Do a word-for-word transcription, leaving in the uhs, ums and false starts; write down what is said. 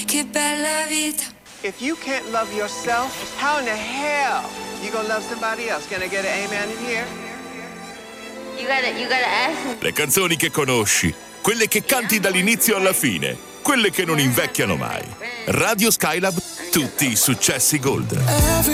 che bella vita. If you can't love yourself, how in the hell you gonna love somebody else? Can I get an amen in here? You gotta, you gotta ask him. Le canzoni che conosci, quelle che canti dall'inizio alla fine, quelle che non invecchiano mai. Radio Skylab, tutti i successi gold.